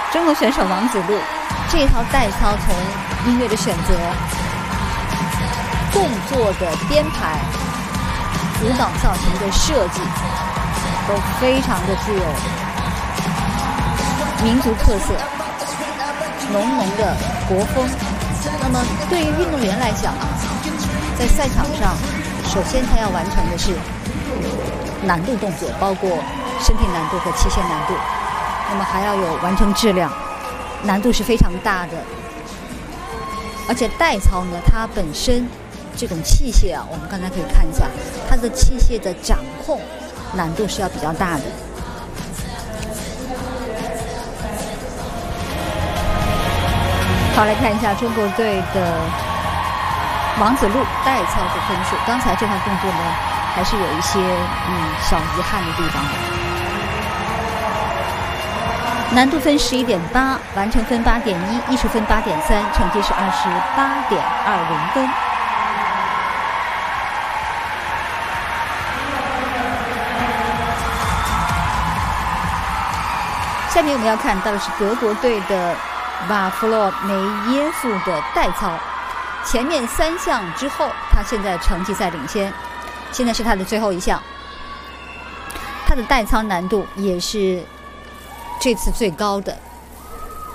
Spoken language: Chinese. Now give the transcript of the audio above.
中国选手王子路这一套代操，从音乐的选择、动作的编排、舞蹈造型的设计，都非常的具有民族特色，浓浓的国风。那么对于运动员来讲啊，在赛场上，首先他要完成的是难度动作，包括身体难度和器械难度，那么还要有完成质量，难度是非常大的。而且代操呢，它本身这种器械啊，我们刚才可以看一下，它的器械的掌控难度是要比较大的。好，来看一下中国队的王子路代操的分数。刚才这项动作呢，还是有一些小遗憾的地方的。难度分11.8，完成分8.1，艺术分8.3，成绩是28.20分。下面我们要看到的是德国队的瓦弗洛梅耶夫的代操，前面3项之后，他现在成绩在领先。现在是他的最后一项，他的代操难度也是这次最高的